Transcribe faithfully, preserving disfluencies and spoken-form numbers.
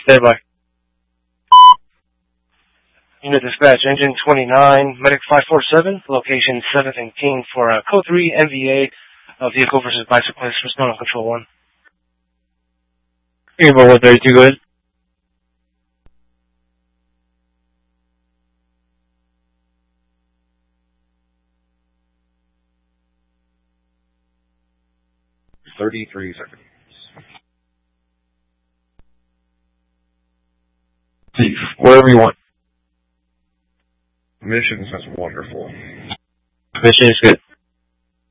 Standby. Unit dispatch, engine twenty-nine, medic five four seven, location seventh and King for uh, code three M V A, uh, vehicle versus bicyclist, respond on control one. Able one thirty-two, go ahead. thirty-three seconds. Chief, whatever you want. Missions, that's wonderful. Mission is good.